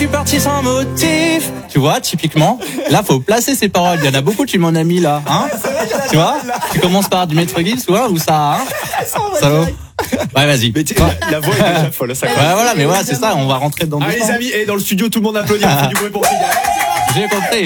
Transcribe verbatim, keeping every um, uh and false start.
suis parti sans motif. Tu vois, typiquement, là, faut placer ses paroles. Il y en a beaucoup, tu m'en as mis là, hein. Tu vois, tu commences par du Maître Gims, ou ou ça, hein. Salaud. Ouais, vas-y. Mais la voix est déjà folle, ça. Ouais, voilà, mais voilà, c'est ça, on va rentrer dans le Allez, les amis, et dans le studio, tout le monde applaudit. On fait du bruit pour Figa. J'ai compris.